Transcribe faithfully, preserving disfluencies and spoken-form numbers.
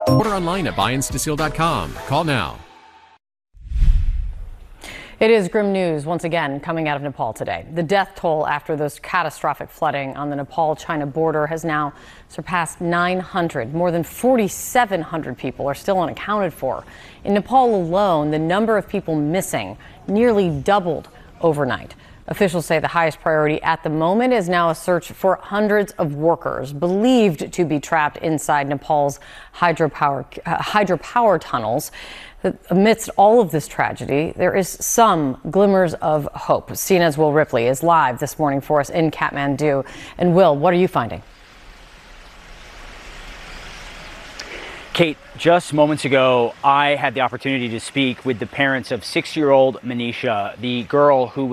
Order online at buy insta seal dot com. Call now. It is grim news once again coming out of Nepal today. The death toll after this catastrophic flooding on the Nepal-China border has now surpassed nine hundred. More than forty-seven hundred people are still unaccounted for. In Nepal alone, the number of people missing nearly doubled overnight. Officials say the highest priority at the moment is now a search for hundreds of workers believed to be trapped inside Nepal's hydropower, uh, hydropower tunnels. Amidst all of this tragedy, there is some glimmers of hope. C N N's Will Ripley is live this morning for us in Kathmandu. And Will, what are you finding? Kate, just moments ago, I had the opportunity to speak with the parents of six-year-old Manisha, the girl who